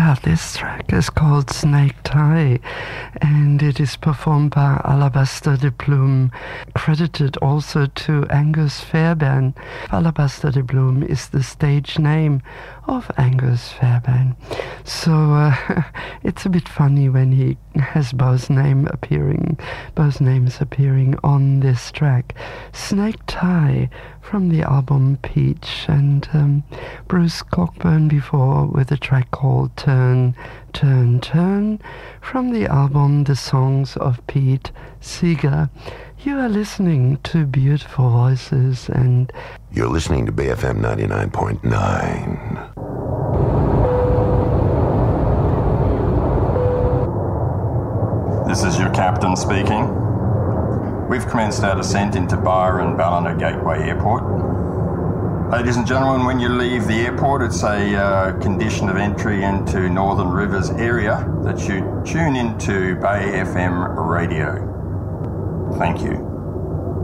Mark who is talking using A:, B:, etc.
A: Yeah, this track is called Snake Tie, and it is performed by Alabaster de Plume, credited also to Angus Fairbairn. Alabaster de Plume is the stage name of Angus Fairbairn. So it's a bit funny when he has both names appearing on this track. Snake Tie from the album Peach, and Bruce Cockburn before with a track called Turn, Turn, Turn from the album The Songs of Pete Seeger. You are listening to Beautiful Voices, and
B: you're listening to BFM 99.9.
C: This is your captain speaking. We've commenced our descent into Byron Ballina Gateway Airport. Ladies and gentlemen, when you leave the airport, it's a condition of entry into Northern Rivers area that you tune into Bay FM radio. Thank you.